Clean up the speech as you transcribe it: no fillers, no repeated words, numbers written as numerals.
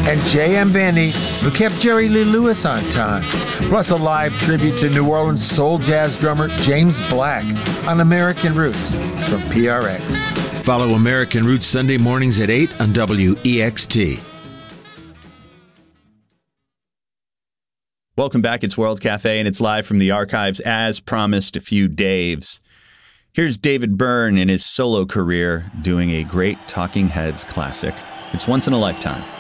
and J.M. Vandy, who kept Jerry Lee Lewis on time. Plus a live tribute to New Orleans soul jazz drummer James Black on American Roots from PRX. Follow American Roots Sunday mornings at 8 on WEXT. Welcome back. It's World Cafe, and it's live from the archives, as promised, a few Daves. Here's David Byrne in his solo career doing a great Talking Heads classic. It's Once in a Lifetime.